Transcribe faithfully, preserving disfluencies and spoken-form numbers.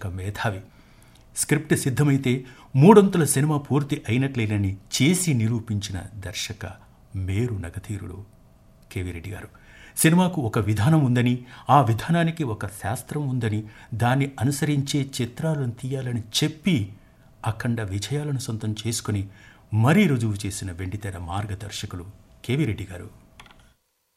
దర్శక మేధావి. Script సిద్ధమైతే మూడొంతుల cinema పూర్తి అయినట్లేనని చేసి నిరూపించిన దర్శక మేరు నగధీరుడు కెవి రెడ్డి గారు. సినిమాకు ఒక విధానం ఉందని, ఆ విధానానికి ఒక శాస్త్రం ఉందని, దాన్ని అనుసరించే చిత్రాలను తీయాలని చెప్పి అఖండ విజయాలను సొంతం చేసుకుని మరీ రుజువు చేసిన వెండితెర మార్గదర్శకులు కెవి రెడ్డి గారు.